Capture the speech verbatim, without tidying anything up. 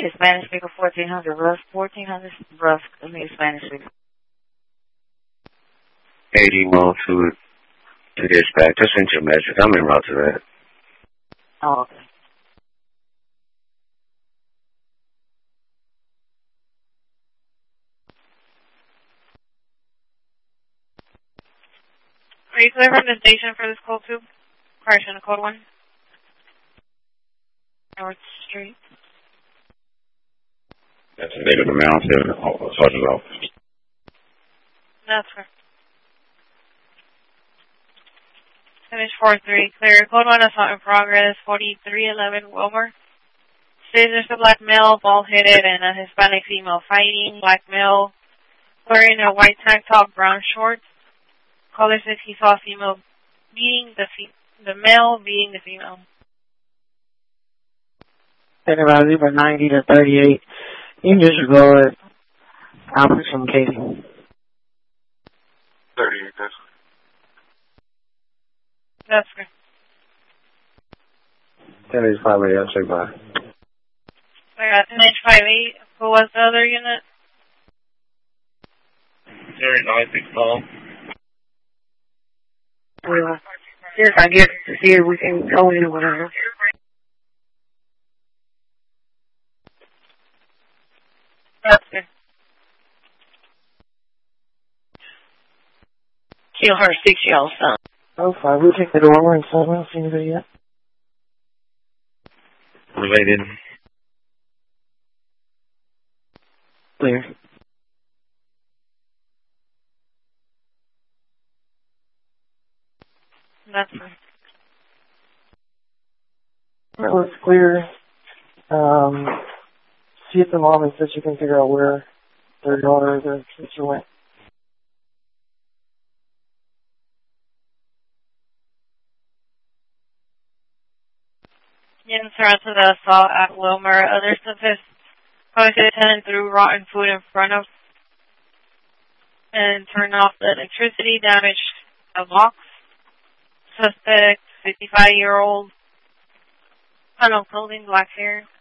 need a Spanish speaker, fourteen hundred Rusk, fourteen hundred Rusk. I need a Spanish speaker. eighty miles to, to dispatch. Just sent you a message. I'm en route to that. Oh, okay. Are you clear from the station for this code two? Correction, code one. North Street. That's the date of the mountain, Sergeant's office. That's correct. Finish four three, clear. Code one, assault in progress, forty-three eleven Wilmer. Says there's a black male, bald-headed, and a Hispanic female fighting. Black male wearing a white tank top, brown shorts. Caller says he saw a female beating the fe the male beating the female. Send about Zebra ninety to thirty-eight. You can just go it. I'll put some Katie. thirty-eight, that's That's good. ten is five eight, I'll say bye. I got ten H five eight. Who was the other unit? Terry nine six call. Well, see if I get to see if we can go in or whatever. That's good. Kill her six-year-old son. Oh, fine. We'll take the door and someone else in there yet. Related. Clear. That's good. That looks clear. Um, see if the mom and sister can figure out where their daughter or their sister went. In threat to the assault at Wilmer. Other suspects probably attended threw rotten food in front of and turned off the electricity, damaged a box. Suspect, fifty-five-year-old, I don't know, clothing, black hair.